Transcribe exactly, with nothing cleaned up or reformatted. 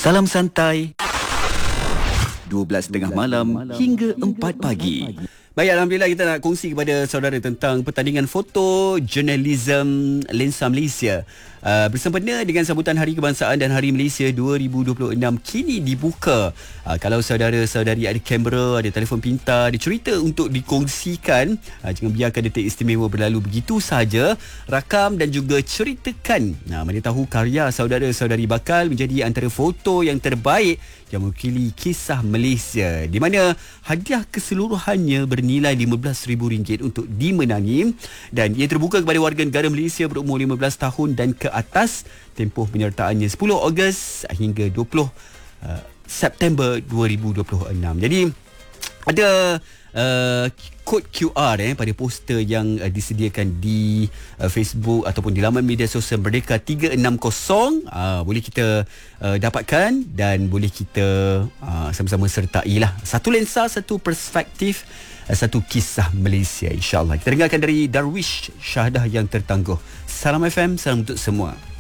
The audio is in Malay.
Salam santai dua belas tiga puluh malam hingga empat pagi. Baik, Alhamdulillah kita nak kongsi kepada saudara tentang pertandingan foto jurnalism Lensa Malaysia. Uh, bersempena dengan sambutan Hari Kebangsaan dan Hari Malaysia dua ribu dua puluh enam kini dibuka. Uh, kalau saudara-saudari ada kamera, ada telefon pintar, ada cerita untuk dikongsikan, uh, jangan biarkan detik istimewa berlalu begitu sahaja. Rakam dan juga ceritakan. Nah, mana tahu karya saudara-saudari bakal menjadi antara foto yang terbaik yang mewakili kisah Malaysia, di mana hadiah keseluruhannya bernilai lima belas ribu ringgit untuk dimenangi, dan ia terbuka kepada warga negara Malaysia berumur lima belas tahun dan ke atas. Tempoh penyertaannya sepuluh Ogos hingga dua puluh uh, September dua ribu dua puluh enam. Jadi ada uh, kod Q R eh, pada poster yang uh, disediakan di uh, Facebook ataupun di laman media sosial Merdeka tiga enam kosong. Uh, boleh kita uh, dapatkan dan boleh kita uh, sama-sama sertai lah. Satu lensa, satu perspektif, uh, satu kisah Malaysia, insyaAllah. Kita dengarkan dari Darwish Syahadah yang tertangguh. Salam F M, salam untuk semua.